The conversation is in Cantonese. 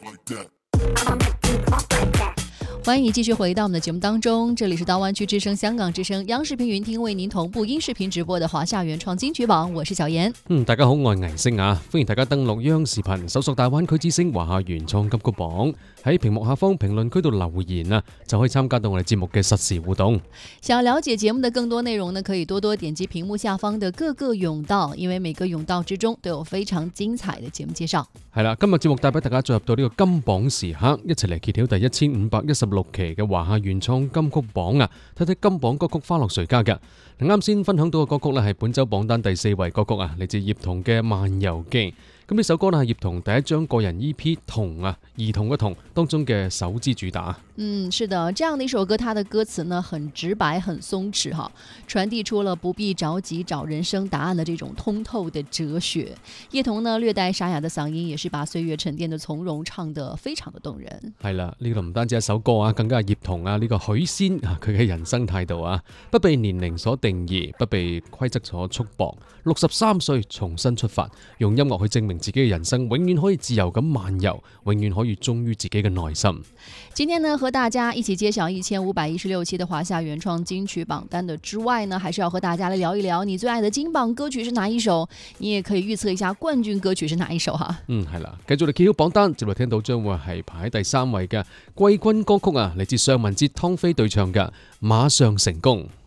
欢迎继续回到我们的節目當中，這裡是大灣區之聲香港之聲央視頻雲聽為您同步音視頻直播的華夏原創金曲榜，我是小妍。 大家好，我係倪星啊，歡迎大家登錄央視頻搜索大灣區之聲華夏原創金曲榜，喺屏幕下方評論區度留言啊，就可以參加到我哋節目嘅實時互動。 想了解節目的更多內容呢，可以多多點擊屏幕下方的各個甬道，因為每個甬道之中都有非常精彩的節目介紹。 係啦，今日節目帶俾大家進入到呢個金榜時刻，一齊嚟揭曉第1516期嘅華夏原創金曲榜啊！睇睇金榜歌曲花落誰家嘅。啱先分享到嘅歌曲呢係本周榜單第4位歌曲啊，嚟自葉童嘅《漫遊記》。咁呢首歌呢係葉童第一張個人 EP 童啊，兒童嘅童當中嘅首支主打。 是的，這樣的一首歌，它的歌詞呢很直白，很鬆弛哈，傳遞出了不必着急找人生答案的這種通透的哲學。葉童呢略帶沙啞的嗓音，也是把歲月沉澱的從容唱得非常的動人。係啦，呢個唔單止一首歌啊，更加係葉童啊呢個許仙啊佢嘅人生態度啊，不被年齡所定義，不被規則所束縛。63歲重新出發，用音樂去證明自己嘅人生永遠可以自由咁漫遊，永遠可以忠於自己嘅內心。 今天呢和大家一起揭曉1516期的華夏原創金曲榜單的之外呢，還是要和大家來聊一聊你最愛的金榜歌曲是哪一首，你也可以預測一下冠軍歌曲是哪一首哈。 係啦，繼續嚟揭曉榜單，接落聽到將會係排喺第3位嘅季軍歌曲啊，嚟自尚雯婕湯菲對唱嘅《馬上成功》。